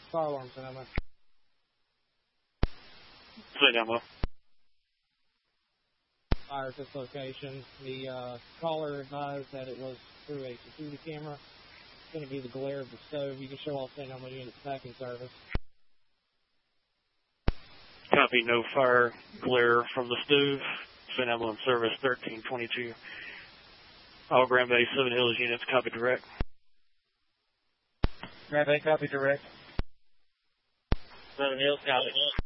Fire alarm, St. Elmo. St. Elmo. Fire at this location. The caller advised that it was through a security camera. It's going to be the glare of the stove. You can show all St. Elmo units back in service. Copy, no fire glare from the stove. St. Elmo in service, 1322. All Grand Bay, 7 Hills units, copy direct. Grand Bay, copy direct. 7 Hills, copy.